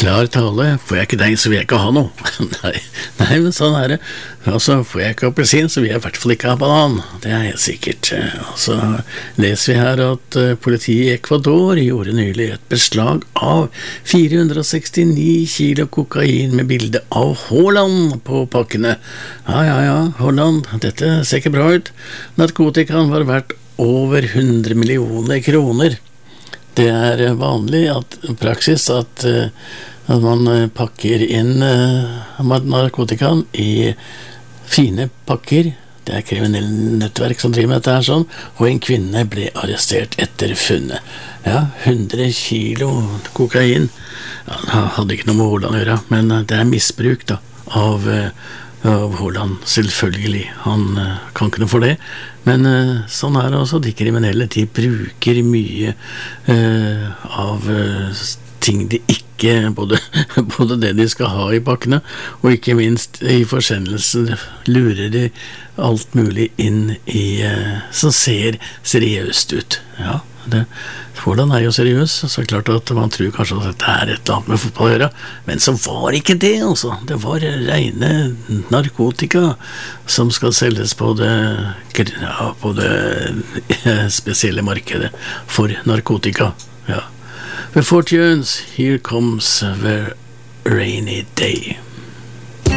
Klar tale, får jeg ikke deg, så vil jeg ikke ha noe. nei, men sånn er det. Altså, får jeg ikke appelsin, så vil jeg i hvert fall ikke ha banan. Det er helt sikkert. Så leser vi her at politiet i Ecuador gjorde nylig et beslag av 469 kilo kokain med bilde av Haaland på pakkene. Ja, Haaland, dette ser ikke bra ut. Narkotikaen var verdt over 100 millioner kroner. Det er vanlig praksis at man pakker inn narkotikaen i fine pakker. Det er kriminelle nettverk som driver med dette her sånn, og en kvinne ble arrestert etter funnet. Ja, 100 kilo kokain. Ja, han hadde ikke noe med Haaland å gjøre, men det er misbruk da, av Haaland, selvfølgelig. Han kan ikke noe for det. Men sånn er det også. De kriminelle, de bruker mye av ting de ikke, både det de skal ha i pakkene, og ikke minst i forsendelsen lurer de alt mulig inn i som ser seriøst ut. Ja, Haaland er jo seriøs, så klart at man tror kanskje at det er et eller annet med fotball å gjøre, men så var ikke det, altså. Det var rene narkotika som skal selges på det spesielle markedet for narkotika. Ja. The Fortunes, Here Comes the Rainy Day.